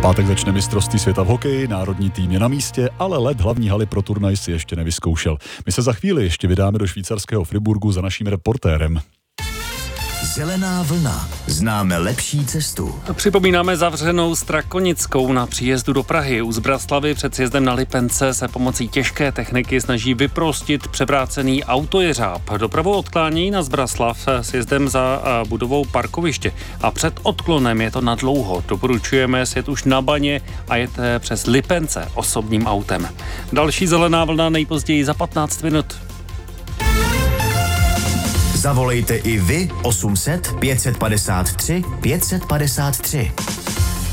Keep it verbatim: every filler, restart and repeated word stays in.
pátek začne mistrovství světa v hokeji, národní tým je na místě, ale led hlavní haly pro turnaj si ještě nevyzkoušel. My se za chvíli ještě vydáme do švýcarského Friburgu za naším reportérem. Zelená vlna. Známe lepší cestu. Připomínáme zavřenou Strakonickou na příjezdu do Prahy. U Zbraslavy před sjezdem na Lipence se pomocí těžké techniky snaží vyprostit převrácený autojeřáb. Dopravu odklání na Zbraslav sjezdem za budovou parkoviště. A před odklonem je to nadlouho. Doporučujeme sjet už na baně a jet přes Lipence osobním autem. Další zelená vlna nejpozději za patnáct minut. Zavolejte i vy osm set pět set padesát tři pět set padesát tři.